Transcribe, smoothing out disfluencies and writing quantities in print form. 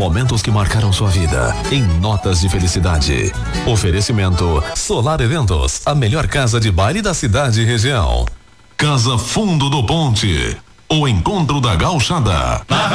Momentos que marcaram sua vida em notas de felicidade. Oferecimento Solar Eventos, a melhor casa de baile da cidade e região. Casa Fundo do Ponte, o encontro da gauchada.